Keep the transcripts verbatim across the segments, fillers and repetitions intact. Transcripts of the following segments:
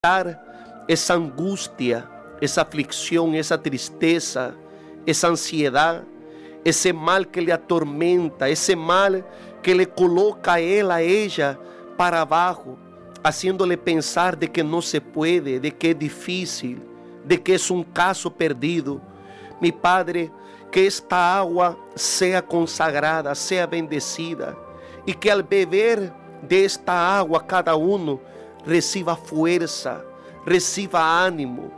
essa angústia, essa aflicção, essa tristeza, essa ansiedade, esse mal que lhe atormenta, esse mal que lhe coloca a ela, a ella para abaixo, haciéndole pensar de que não se puede, de que é difícil, de que é um caso perdido. Mi Padre, que esta água seja consagrada, seja bendecida, e que al beber de esta água cada um reciba fuerza, reciba ánimo,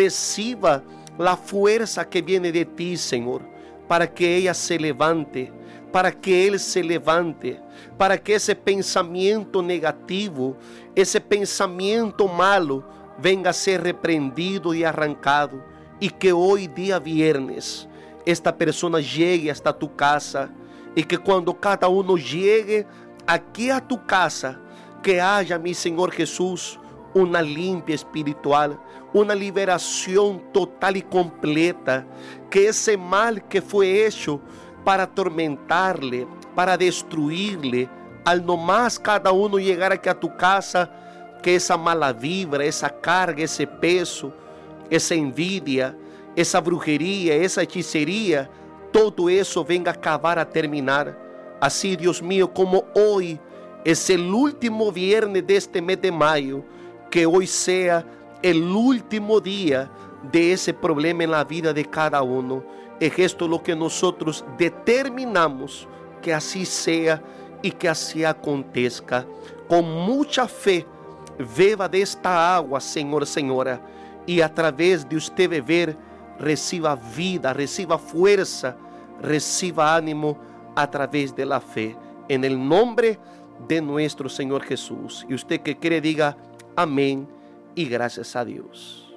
reciba la fuerza que viene de ti, Señor, para que ella se levante, para que él se levante, para que ese pensamiento negativo, ese pensamiento malo, venga a ser reprendido y arrancado, y que hoy día viernes, esta persona llegue hasta tu casa, y que cuando cada uno llegue aquí a tu casa, que haya, mi Señor Jesús, una limpia espiritual, una liberación total y completa, que ese mal que fue hecho para atormentarle, para destruirle, al nomás cada uno llegar aquí a tu casa, que esa mala vibra, esa carga, ese peso, esa envidia, esa brujería, esa hechicería, todo eso venga a acabar, a terminar. Así, Dios mío, como hoy es el último viernes de este mes de mayo, que hoy sea el último día de ese problema en la vida de cada uno. Es esto lo que nosotros determinamos que así sea y que así acontezca. Con mucha fe, beba de esta agua, Señor, Señora, y a través de usted beber, reciba vida, reciba fuerza, reciba ánimo a través de la fe. En el nombre de nuestro Señor Jesús. Y usted que quiere diga amén y gracias a Dios.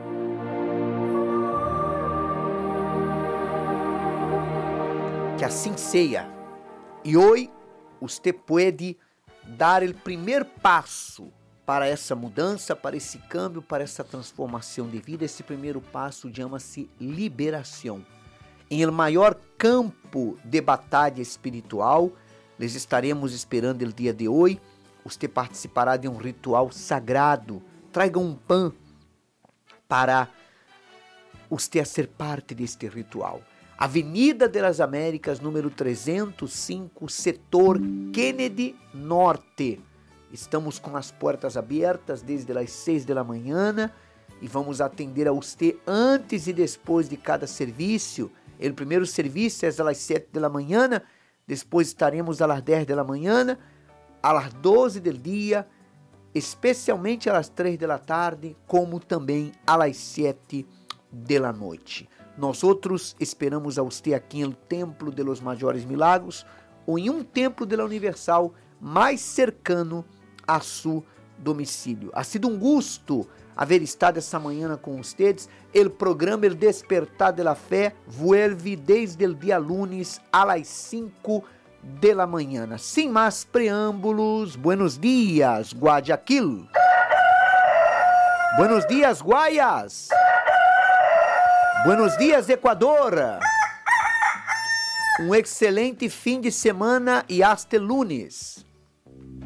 Que assim seja. E hoje você pode dar o primeiro passo para essa mudança, para esse câmbio, para essa transformação de vida. Esse primeiro passo chama-se liberação. Em el maior campo de batalha espiritual, les estaremos esperando o dia de hoje. Você participará de um ritual sagrado. Traga um pão para você ser parte deste ritual. Avenida das Américas, número trezentos e cinco, setor Kennedy Norte. Estamos com as portas abertas desde as seis da manhã e vamos atender a você antes e depois de cada serviço. O primeiro serviço é às sete da manhã, depois estaremos às dez da manhã, às doze do dia, especialmente às três da tarde, como também às sete da noite. Nós outros esperamos a você aqui no Templo de los Maiores Milagros ou em um templo de la Universal mais cercano a seu domicílio. Ha sido um gusto haver estado essa manhã com vocês. O programa El Despertar de la Fé vuelve desde o dia lunes às cinco da manhã. Sem mais preâmbulos, buenos dias, Guayaquil. Buenos dias, Guayas. Buenos dias, Equador. Um excelente fim de semana e hasta lunes.